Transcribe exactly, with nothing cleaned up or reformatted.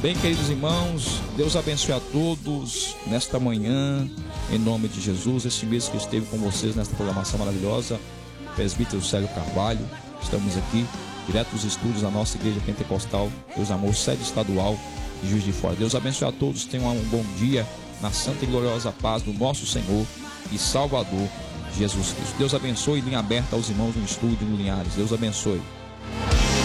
Bem, queridos irmãos, Deus abençoe a todos nesta manhã, em nome de Jesus. Este mês que esteve com vocês nesta programação maravilhosa, presbítero Célio Carvalho. Estamos aqui, direto dos estúdios da nossa igreja pentecostal, Deus Amor, sede estadual de Juiz de Fora. Deus abençoe a todos, tenham um bom dia na santa e gloriosa paz do nosso Senhor e Salvador Jesus Cristo. Deus abençoe, linha aberta aos irmãos no estúdio no Linhares. Deus abençoe.